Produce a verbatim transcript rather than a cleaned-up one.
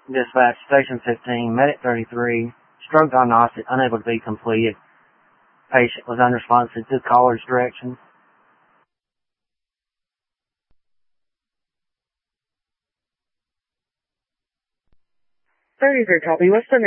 Dispatch, Station fifteen, Medic thirty-three, stroke diagnostic unable to be completed. Patient was unresponsive to caller's directions. thirty-three, copy. What's the name?